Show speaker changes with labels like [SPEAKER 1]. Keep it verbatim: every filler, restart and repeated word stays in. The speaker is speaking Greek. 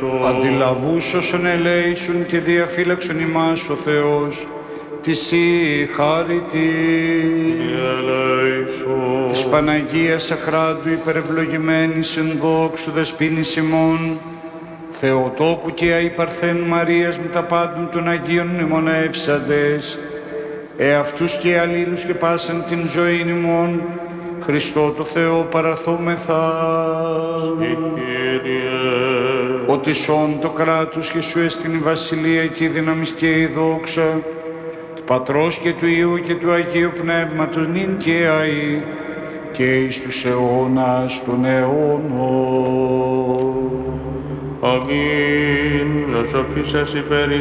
[SPEAKER 1] Αντιλαβούς όσων ελέησον και διαφύλαξον ημάς ο Θεός, τη Σύ χάρητη. Της Παναγίας Αχράντου υπερευλογημένης εν δόξου δεσποίνης ημών, Θεοτόκου και αϊπαρθένου Μαρίας με τα πάντων των Αγίων μνημονεύσαντες, εαυτούς και αλλήλους και πάσαν την ζωήν ημών, Χριστό το Θεό παραθόμεθα. Ότι σών το κράτος και σου εστιν η βασιλεία και η δύναμις και η δόξα, του Πατρός και του Υιού και του Αγίου Πνεύματος νυν και αεί και εις τους αιώνας των αιώνων.
[SPEAKER 2] Αμήν. Να σοφίσας υπέρ